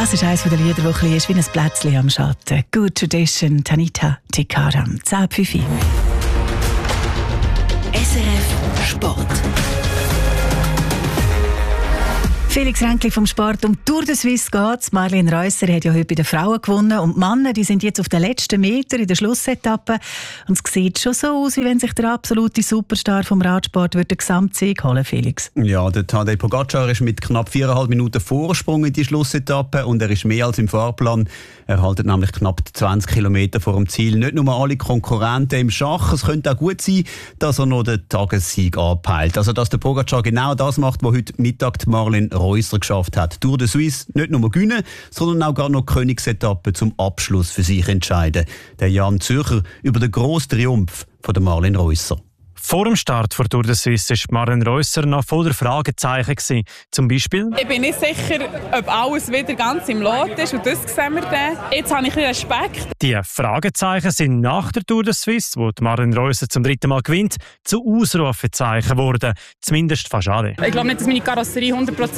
Das ist eines der Lieder, das ein bisschen ist wie ein Plätzchen am Schatten. Good Tradition, Tanita Tikaram, 10:05. SRF Sport. Felix Ränkli vom Sport. Um Tour de Suisse geht's. Marlene Reusser hat ja heute bei den Frauen gewonnen. Und die Männer, die sind jetzt auf den letzten Meter in der Schlussetappe. Und es sieht schon so aus, wie wenn sich der absolute Superstar vom Radsport den Gesamtsieg holen, Felix. Ja, der Tadej Pogacar ist mit knapp 4,5 Minuten Vorsprung in die Schlussetappe. Und er ist mehr als im Fahrplan. Er haltet nämlich knapp 20 Kilometer vor dem Ziel. Nicht nur alle Konkurrenten im Schach. Es könnte auch gut sein, dass er noch den Tagessieg anpeilt. Also, dass der Pogacar genau das macht, was heute Mittag die Marlene Reusser geschafft hat. Tour de Suisse nicht nur gewinnen, sondern auch gar noch Königsetappe zum Abschluss für sich entscheiden. Der Jan Zürcher über den grossen Triumph von der Marlene Reusser. Vor dem Start der Tour de Suisse war Marlene Reusser noch voller Fragezeichen. Zum Beispiel: Ich bin nicht sicher, ob alles wieder ganz im Lot ist, und das sehen wir dann. Jetzt habe ich ein bisschen Respekt. Die Fragezeichen sind nach der Tour de Suisse, wo die Marlene Reusser zum 3. Mal gewinnt, zu Ausrufezeichen geworden. Zumindest fast alle. Ich glaube nicht, dass meine Karosserie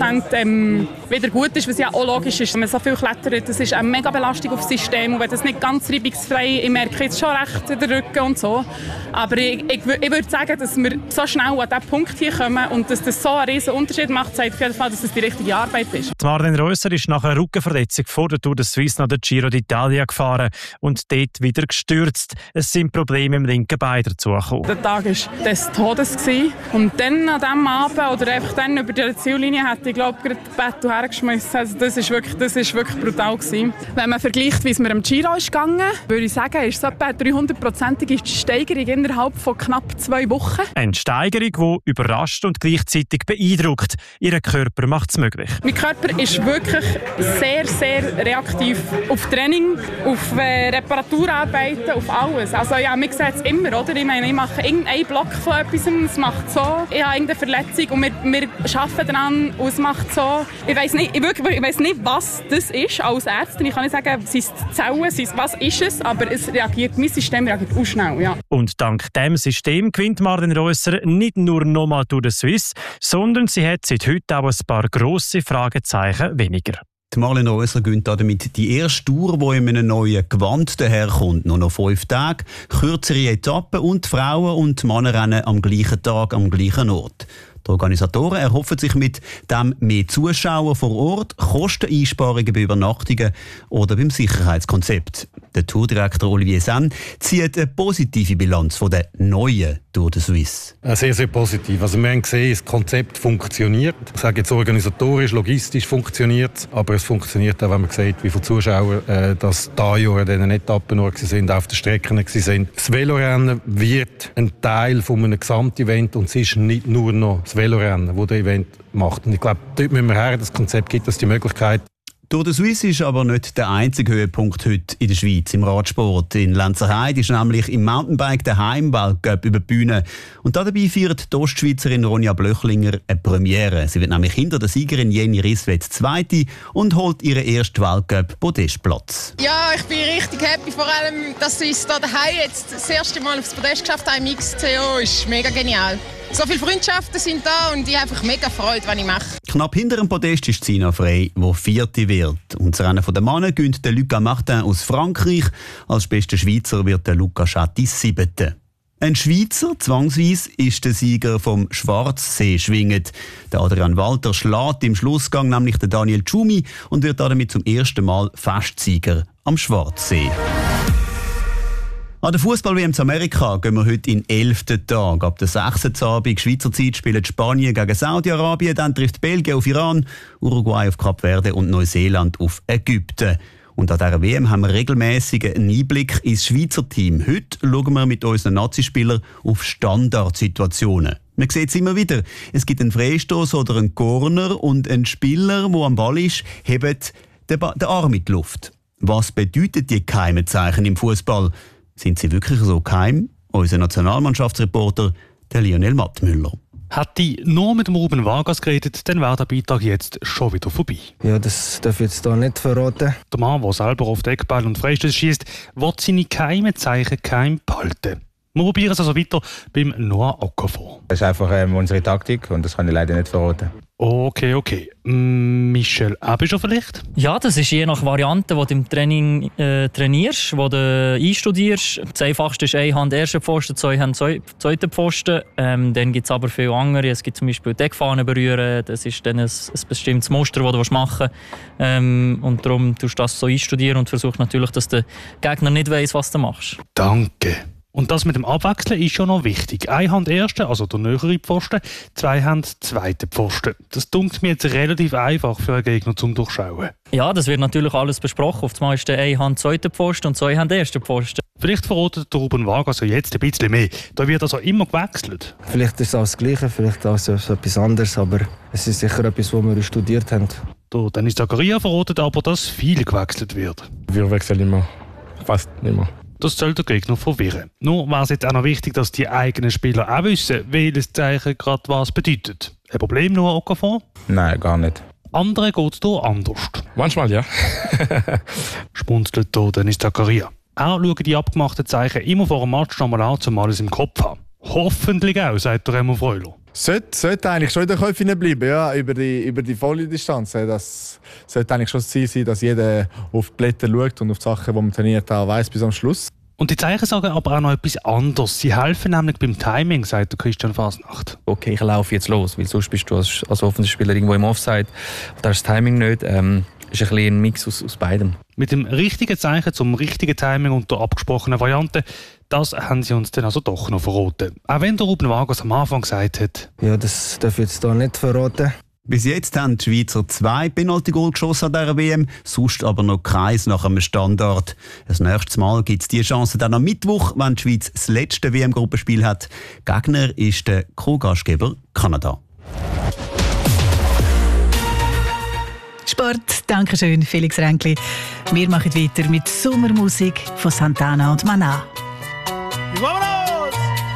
100% wieder gut ist, was ja auch logisch ist. Wenn man so viel klettert, das ist eine mega Belastung auf das System. Und wenn das nicht ganz reibungsfrei ist, ich merke jetzt schon recht in den Rücken und so. Aber ich würde sagen, dass wir so schnell an diesen Punkt hier kommen und dass das so einen riesen Unterschied macht, zeigt auf jeden Fall, dass das die richtige Arbeit ist. Die Marlene Reusser ist nach einer Rückenverletzung vor der Tour de Suisse nach der Giro d'Italia gefahren und dort wieder gestürzt. Es sind Probleme im linken Bein dazugekommen. Der Tag war des Todes und dann an diesem Abend oder einfach dann über die Ziellinie hätte ich glaube gerade das Bett hergeschmissen. Also das ist wirklich brutal gewesen. Wenn man vergleicht, wie es mir am Giro ist gegangen, würde ich sagen, ist es etwa eine 300-prozentige Steigerung innerhalb von knapp 2 Wochen. Eine Steigerung, die überrascht und gleichzeitig beeindruckt. Ihr Körper macht es möglich. Mein Körper ist wirklich sehr, sehr reaktiv auf Training, auf Reparaturarbeiten, auf alles. Also ja, man sieht es immer, oder? Ich meine, ich mache irgendeinen Block von etwas und es macht so. Ich habe irgendeine Verletzung und wir arbeiten daran und es macht so. Ich weiss nicht, was das ist als Ärztin. Ich kann nicht sagen, sind es Zellen, was ist es, aber mein System reagiert auch schnell. Ja. Und dank diesem System gewinnt Marlene Reusser nicht nur nochmal Tour de Suisse, sondern sie hat seit heute auch ein paar grosse Fragezeichen weniger. Die Marlene Reusser gewinnt damit die erste Tour, die in einem neuen Gewand daherkommt. Nur noch 5 Tage, kürzere Etappen und Frauen- und Männerrennen am gleichen Tag, am gleichen Ort. Die Organisatoren erhoffen sich mit dem mehr Zuschauer vor Ort, Kosteneinsparungen bei Übernachtungen oder beim Sicherheitskonzept. Der Tourdirektor Olivier Sen zieht eine positive Bilanz von der neuen Tour de Suisse. Sehr, sehr positiv. Also wir haben gesehen, das Konzept funktioniert. Ich sage jetzt organisatorisch, logistisch funktioniert es, aber es funktioniert auch, wenn man sieht, wie viele Zuschauer das da Jahr in diesen Etappen nur waren, auf den Strecken waren. Das Velorennen wird ein Teil von einem Gesamtevent und es ist nicht nur noch das Velorennen, das das Event macht. Und ich glaube, dort müssen wir her, das Konzept gibt uns die Möglichkeit. Tour de Suisse ist aber nicht der einzige Höhepunkt heute in der Schweiz im Radsport. In Lenzerheide ist nämlich im Mountainbike der Heimweltcup über die Bühne. Und dabei feiert die Ostschweizerin Ronja Blöchlinger eine Premiere. Sie wird nämlich hinter der Siegerin Jenny Risswed Zweite und holt ihren ersten Weltcup-Podestplatz. Ja, ich bin richtig happy, vor allem, dass sie es hier daheim jetzt das erste Mal aufs Podest geschafft haben im XCO. Ist mega genial. So viele Freundschaften sind da und ich habe einfach mega Freude, was ich mache. Knapp hinter dem Podest ist Sina Frey, die 4. wird. Und das Rennen der Männer gönnt der Lucas Martin aus Frankreich. Als bester Schweizer wird der Luca Schatti 7. Ein Schweizer, zwangsweise, ist der Sieger vom Schwarzsee-Schwingen. Der Adrian Walter schlägt im Schlussgang nämlich den Daniel Tschumi und wird damit zum ersten Mal Festsieger am Schwarzsee. An der Fußball-WM zu Amerika gehen wir heute in den 11. Tag. Ab der 6. Abend Schweizer Zeit spielen Spanien gegen Saudi-Arabien, dann trifft Belgien auf Iran, Uruguay auf Kap Verde und Neuseeland auf Ägypten. Und an dieser WM haben wir regelmäßig einen Einblick ins Schweizer Team. Heute schauen wir mit unseren Nazispielern auf Standardsituationen. Man sieht es immer wieder. Es gibt einen Freistoß oder einen Corner und ein Spieler, der am Ball ist, hebt den Arm in die Luft. Was bedeutet die geheimen Zeichen im Fußball? Sind sie wirklich so geheim? Unser Nationalmannschaftsreporter, der Lionel Mattmüller. Hätte ich nur mit dem Ruben Vargas geredet, dann wäre der Beitrag jetzt schon wieder vorbei. Ja, das darf ich jetzt hier nicht verraten. Der Mann, der selber auf die Eckball und Freistöße schießt, will seine geheimen Zeichen geheim behalten. Wir probieren es also weiter beim Noah Okafor. Das ist einfach unsere Taktik und das kann ich leider nicht verraten. Okay. Michel Aebischer vielleicht? Ja, das ist je nach Variante, die du im Training trainierst, die du einstudierst. Das Einfachste ist eine Hand erster Pfosten, zwei Hände zweiter Pfosten. Dann gibt es aber viele andere. Es gibt zum Beispiel Deckfahnen berühren. Das ist dann ein bestimmtes Muster, das du machen willst. Und darum tust du das so einstudieren und versuchst natürlich, dass der Gegner nicht weiss, was du machst. Danke. Und das mit dem Abwechseln ist schon noch wichtig. Eine Hand erste, also der nähere Pfosten, zwei Hände zweite Pfosten. Das klingt mir jetzt relativ einfach für einen Gegner zum Durchschauen. Ja, das wird natürlich alles besprochen. Auf einmal ist eine Hand zweite Pfosten und zwei Hände erste Pfosten. Vielleicht verratet der Ruben Vargas also jetzt ein bisschen mehr. Da wird also immer gewechselt. Vielleicht ist es auch das Gleiche, vielleicht auch so etwas anderes, aber es ist sicher etwas, was wir studiert haben. Der Dennis Zakaria verratet aber, dass viel gewechselt wird. Wir wechseln immer, fast immer. Das soll der Gegner verwirren. Nur wäre es jetzt auch noch wichtig, dass die eigenen Spieler auch wissen, welches Zeichen gerade was bedeutet. Ein Problem nur Okafor? Nein, gar nicht. Andere geht es hier anders. Manchmal ja. Spunzelt hier Dennis Zakaria. Auch schauen die abgemachten Zeichen immer vor dem Match nochmal an, um alles im Kopf zu haben. Hoffentlich auch, sagt der Remo Freuler. Sollte eigentlich schon in den Köpfen bleiben, ja, über die volle Distanz. Das sollte eigentlich schon das Ziel sein, dass jeder auf die Blätter schaut und auf die Sachen, die man trainiert, auch weiss bis am Schluss. Und die Zeichen sagen aber auch noch etwas anderes. Sie helfen nämlich beim Timing, sagt der Christian Fasnacht. Okay, ich laufe jetzt los, weil sonst bist du als Offensivspieler irgendwo im Offside. Da ist das Timing nicht. Ist ein bisschen ein Mix aus beidem. Mit dem richtigen Zeichen zum richtigen Timing und der abgesprochenen Variante, das haben sie uns dann also doch noch verraten. Auch wenn der Ruben Vargas am Anfang gesagt hat. Ja, das darf ich jetzt hier nicht verraten. Bis jetzt haben die Schweizer 2 Penalty-Goal geschossen an dieser WM, sonst aber noch keins nach einem Standard. Das nächste Mal gibt es die Chance dann am Mittwoch, wenn die Schweiz das letzte WM-Gruppenspiel hat. Gegner ist der Co-Gastgeber Kanada. Sport, danke schön, Felix Ränkli. Wir machen weiter mit Sommermusik von Santana und Maná. Vámonos!